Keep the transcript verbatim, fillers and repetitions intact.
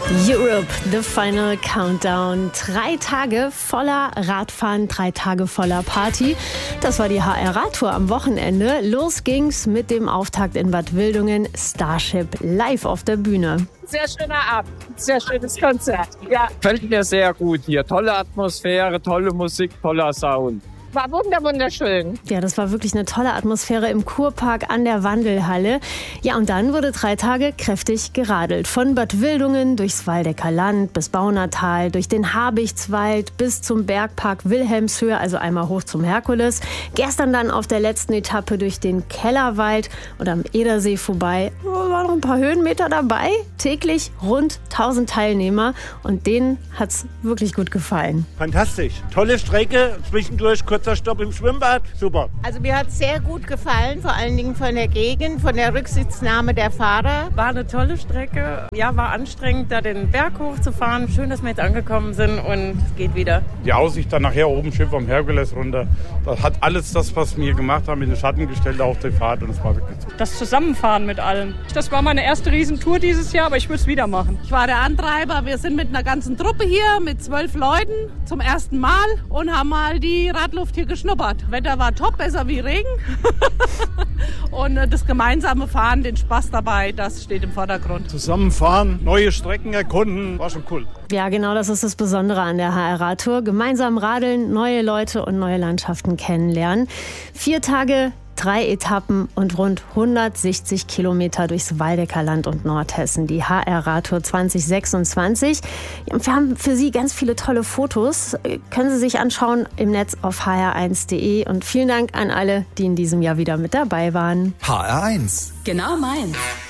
Europe, the final countdown. Drei Tage voller Radfahren, drei Tage voller Party. Das war die H R-Radtour am Wochenende. Los ging's mit dem Auftakt in Bad Wildungen. Starship live auf der Bühne. Sehr schöner Abend, sehr schönes Konzert. Ja. Gefällt mir sehr gut hier. Tolle Atmosphäre, tolle Musik, toller Sound. War wunder wunderschön. Ja, das war wirklich eine tolle Atmosphäre im Kurpark an der Wandelhalle. Ja, und dann wurde drei Tage kräftig geradelt. Von Bad Wildungen durchs Waldecker Land bis Baunatal, durch den Habichtswald bis zum Bergpark Wilhelmshöhe, also einmal hoch zum Herkules. Gestern dann auf der letzten Etappe durch den Kellerwald und am Edersee vorbei. Oh, waren noch ein paar Höhenmeter dabei. Täglich rund tausend Teilnehmer und denen hat's wirklich gut gefallen. Fantastisch. Tolle Strecke, zwischendurch kurzer Stopp im Schwimmbad. Super. Also mir hat es sehr gut gefallen, vor allen Dingen von der Gegend, von der Rücksitznahme der Fahrer. War eine tolle Strecke. Ja, war anstrengend, da den Berg hochzufahren. Schön, dass wir jetzt angekommen sind und es geht wieder. Die Aussicht dann nachher oben schön vom Herkules runter. Das hat alles das, was wir gemacht haben, in den Schatten gestellt auf der Fahrt und es war wirklich super. Das Zusammenfahren mit allen. Das war meine erste Riesentour dieses Jahr, aber ich würde es wieder machen. Ich war der Antreiber. Wir sind mit einer ganzen Truppe hier, mit zwölf Leuten zum ersten Mal und haben mal die Radluft hier geschnuppert. Wetter war top, besser wie Regen. Und das gemeinsame Fahren, den Spaß dabei, das steht im Vordergrund. Zusammenfahren, neue Strecken erkunden, war schon cool. Ja, genau, das ist das Besondere an der H R-Radtour. Gemeinsam radeln, neue Leute und neue Landschaften kennenlernen. Vier Tage, drei Etappen und rund hundertsechzig Kilometer durchs Waldecker Land und Nordhessen. Die H R-Radtour zwanzig sechsundzwanzig. Wir haben für Sie ganz viele tolle Fotos. Können Sie sich anschauen im Netz auf h r eins punkt de. Und vielen Dank an alle, die in diesem Jahr wieder mit dabei waren. H R eins. Genau meins.